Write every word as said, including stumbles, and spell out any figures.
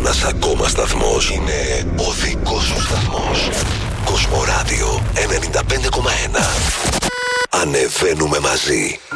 Ένας ακόμα σταθμός είναι ο δικός σου σταθμός. Κοσμοράδιο ενενήντα πέντε κόμμα ένα. Ανεβαίνουμε μαζί.